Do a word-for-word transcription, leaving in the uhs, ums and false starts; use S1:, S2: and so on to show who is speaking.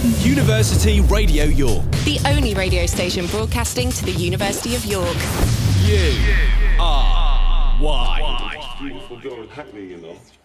S1: University Radio York.
S2: The only radio station broadcasting to the University of York.
S1: U R Y.
S3: Beautiful girl in Hackney, you know.